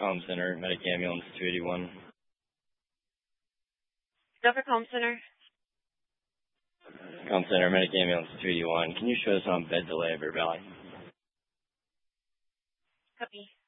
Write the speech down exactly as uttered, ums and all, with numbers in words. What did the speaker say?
Comm Center, Medic Ambulance two eighty-one. Dover Comm Center. Comm Center, Medic Ambulance two eighty-one. Can you show us on bed delay at Bear Valley? Copy.